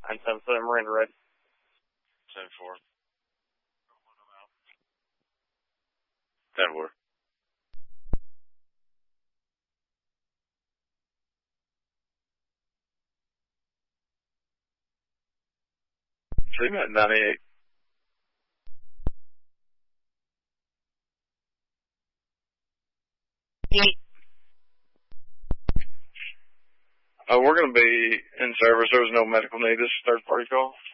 977 Miranda ready. 10-4. 10-4. Treatment 98. We're going to be in service. There was no medical need. This is third party call.